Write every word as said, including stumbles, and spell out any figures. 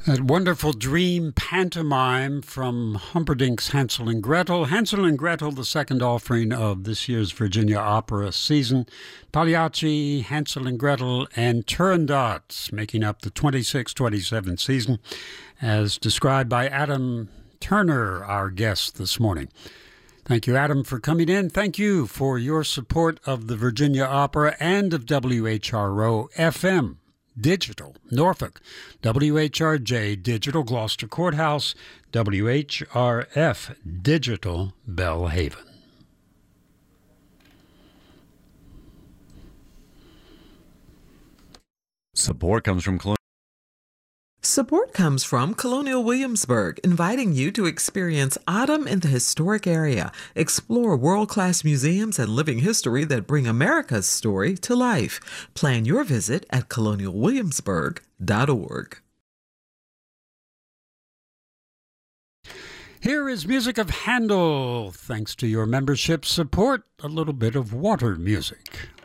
That wonderful dream pantomime from Humperdinck's Hansel and Gretel. Hansel and Gretel, the second offering of this year's Virginia Opera season. Pagliacci, Hansel and Gretel, and Turandot making up the twenty-six twenty-seven season, as described by Adam Turner, our guest this morning. Thank you, Adam, for coming in. Thank you for your support of the Virginia Opera and of W H R O F M. Digital, Norfolk, W H R J Digital, Gloucester Courthouse, W H R F Digital, Belhaven. Support comes from Colonial. Support comes from Colonial Williamsburg, inviting you to experience autumn in the historic area. Explore world-class museums and living history that bring America's story to life. Plan your visit at colonial williamsburg dot org. Here is music of Handel. Thanks to your membership support, a little bit of water music.